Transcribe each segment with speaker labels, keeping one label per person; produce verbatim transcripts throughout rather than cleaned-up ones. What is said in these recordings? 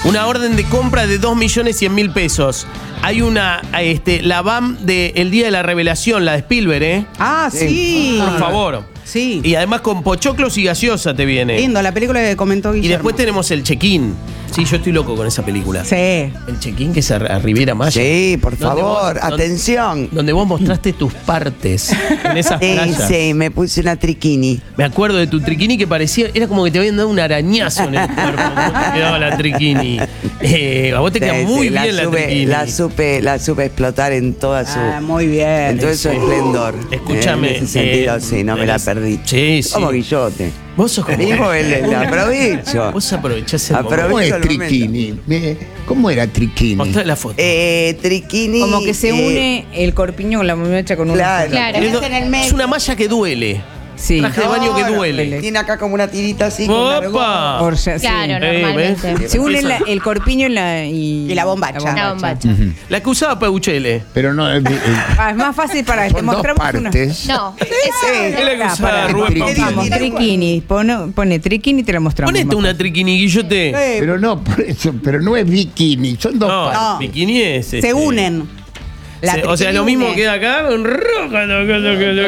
Speaker 1: Una orden de compra de dos millones cien mil pesos. Hay una, este, la V A M de El Día de la Revelación, la de Spielberg, ¿eh?
Speaker 2: Ah, sí.
Speaker 1: Por favor.
Speaker 2: Sí.
Speaker 1: Y además con pochoclos y gaseosa te viene.
Speaker 2: Lindo, la película que comentó Guillermo.
Speaker 1: Y después tenemos el check-in. Sí, yo estoy loco con esa película.
Speaker 2: Sí.
Speaker 1: El check-in que es a, a Riviera Maya.
Speaker 3: Sí, por
Speaker 1: Donde
Speaker 3: favor,
Speaker 1: vos- donde-
Speaker 3: atención.
Speaker 1: Donde vos mostraste tus partes en esas
Speaker 3: Sí,
Speaker 1: playas.
Speaker 3: sí, me puse una triquini.
Speaker 1: Me acuerdo de tu triquini que parecía, era como que te habían dado un arañazo en el cuerpo. ¿Cómo te quedaba la triquini? Eh, a vos te queda
Speaker 3: Sí,
Speaker 1: muy
Speaker 3: sí,
Speaker 1: bien la,
Speaker 3: supe,
Speaker 1: triquini.
Speaker 3: la supe, la supe explotar en toda su,
Speaker 2: Ah, muy bien.
Speaker 3: en todo su
Speaker 1: Sí.
Speaker 3: esplendor.
Speaker 1: Escúchame,
Speaker 3: En ese sentido,
Speaker 1: eh,
Speaker 3: sí, no me la
Speaker 1: es-
Speaker 3: perdí.
Speaker 1: Sí, sí.
Speaker 3: Como Guillote.
Speaker 1: Vos sos como...
Speaker 3: Dijo el, el aprovecho.
Speaker 1: Vos aprovechás el
Speaker 3: Aprovecho.
Speaker 1: momento.
Speaker 4: ¿Cómo es
Speaker 3: el momento.
Speaker 4: triquini? Me- ¿Cómo era triquini?
Speaker 1: Mostrá la foto.
Speaker 3: Eh, triquini.
Speaker 5: Como que se
Speaker 3: eh,
Speaker 5: une el corpiño con la muñeca con un.
Speaker 3: Claro,
Speaker 6: Claro.
Speaker 3: tenés
Speaker 1: es,
Speaker 3: en el medio.
Speaker 1: es una malla que duele.
Speaker 5: Sí.
Speaker 1: Traje de baño que
Speaker 3: No, no,
Speaker 1: duele.
Speaker 3: Tiene acá como una tirita así. con una
Speaker 1: ¡Opa!
Speaker 5: Por ya- sí.
Speaker 6: Claro,
Speaker 1: Eh,
Speaker 6: normalmente.
Speaker 1: ¿ves?
Speaker 5: Se une la- el corpiño y la, y,
Speaker 2: Y la bombacha.
Speaker 6: La bombacha.
Speaker 1: La que usaba Peuchele.
Speaker 4: Pero no, eh, eh,
Speaker 5: Ah, es más fácil para que te
Speaker 4: son dos
Speaker 5: mostramos una.
Speaker 4: partes.
Speaker 6: No,
Speaker 3: Sí.
Speaker 1: Es la que
Speaker 5: Ah,
Speaker 1: usaba
Speaker 5: para,
Speaker 1: Rubén
Speaker 4: triquini.
Speaker 1: Pausini.
Speaker 5: Vamos, triquini. Pone, pone triquini y te la mostramos.
Speaker 1: Ponete
Speaker 5: más
Speaker 1: una
Speaker 5: fácil.
Speaker 1: triquini, Guillote.
Speaker 2: Eh,
Speaker 4: Pero no, por eso, pero no es bikini, son dos
Speaker 1: No,
Speaker 4: partes.
Speaker 2: No.
Speaker 1: bikini es. este,
Speaker 2: se unen. La
Speaker 1: se- o sea,
Speaker 2: triquini
Speaker 1: lo mismo
Speaker 2: une.
Speaker 1: queda acá con roja. lo que- lo que- lo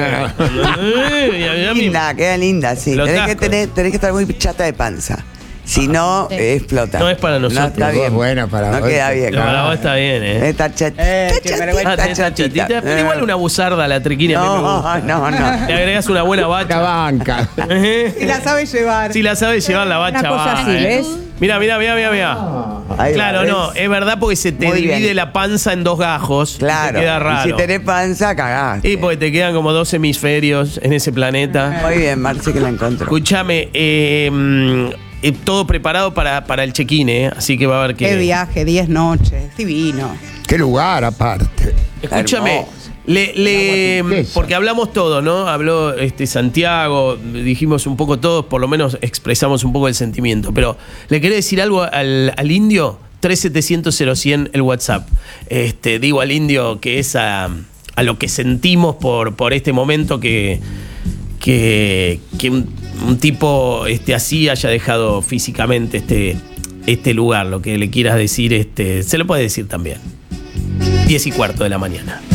Speaker 1: que- Eh, y a mí-
Speaker 3: Linda, queda linda, sí.
Speaker 1: Los
Speaker 3: Tenés que,
Speaker 1: cascos.
Speaker 3: tener, tenés que estar muy chata de panza. Si no,
Speaker 6: sí.
Speaker 3: eh, explota.
Speaker 1: No es para nosotros.
Speaker 3: No está
Speaker 4: Vos,
Speaker 3: bien.
Speaker 4: bueno, para
Speaker 3: no
Speaker 4: vos.
Speaker 3: queda bien.
Speaker 1: Pero para vos está bien, ¿eh?
Speaker 3: Está chat-
Speaker 2: Eh,
Speaker 3: está
Speaker 2: qué
Speaker 3: chatita,
Speaker 2: vergüenza.
Speaker 1: Ah, tenés esa chatita, pero igual
Speaker 3: Eh.
Speaker 1: una buzarda a la triquini a mí me
Speaker 3: No,
Speaker 1: gusta.
Speaker 3: no, no.
Speaker 1: Le agregás una buena
Speaker 4: La
Speaker 1: bacha.
Speaker 4: banca.
Speaker 2: Y la sabe llevar.
Speaker 1: Si la sabes llevar la bacha,
Speaker 5: Una cosa
Speaker 1: va,
Speaker 5: así,
Speaker 1: eh.
Speaker 5: ¿ves?
Speaker 1: Mira, mira, mira, mira, mira.
Speaker 3: Ahí va,
Speaker 1: Claro,
Speaker 3: ¿ves?
Speaker 1: no, es verdad porque se te
Speaker 3: Muy
Speaker 1: divide
Speaker 3: bien.
Speaker 1: la panza en dos gajos.
Speaker 3: Claro.
Speaker 1: Y te queda raro.
Speaker 3: Y si tenés panza, cagaste.
Speaker 1: Y porque te quedan como dos hemisferios en ese planeta.
Speaker 3: Muy bien, Marce, que la encontró.
Speaker 1: Escúchame, eh, mm, eh, todo preparado para, para el check-in, ¿eh? Así que va a haber que.
Speaker 2: Qué viaje, diez noches. Divino.
Speaker 4: Qué lugar aparte.
Speaker 1: Escúchame,
Speaker 3: Hermoso.
Speaker 1: le, le-
Speaker 4: Agua turquesa.
Speaker 1: porque hablamos todo, ¿no? Habló este Santiago, dijimos un poco todos, por lo menos expresamos un poco el sentimiento. Pero le querés decir algo al, al indio, tres setecientos cero cien el WhatsApp. Este, digo al indio que es a, a lo que sentimos por, por este momento que, que, que un, un tipo este, así haya dejado físicamente este, este lugar, lo que le quieras decir, este, se lo puede decir también. Diez y cuarto de la mañana.